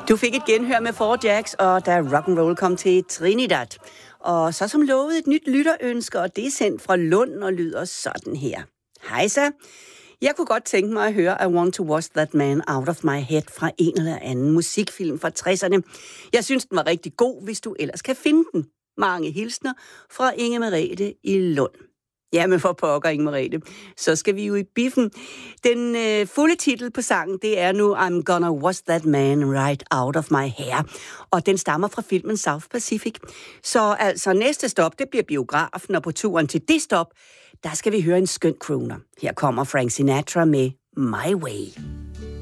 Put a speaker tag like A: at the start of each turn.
A: Du fik et genhør med Four Jacks, og da rock'n'roll kom til Trinidad. Og så som lovet et nyt lytterønske, og det er sendt fra Lund og lyder sådan her. Hejsa. Jeg kunne godt tænke mig at høre I Want to Wash That Man Out of My Head fra en eller anden musikfilm fra 60'erne. Jeg synes, den var rigtig god, hvis du ellers kan finde den. Mange hilsner fra Inge Merete i Lund. Jamen for pokker, Inge Merete. Så skal vi jo i biffen. Den fulde titel på sangen, det er nu I'm Gonna Wash That Man Right Out of My Hair. Og den stammer fra filmen South Pacific. Så altså næste stop, det bliver biografen, og på turen til det stop, der skal vi høre en skøn crooner. Her kommer Frank Sinatra med My Way.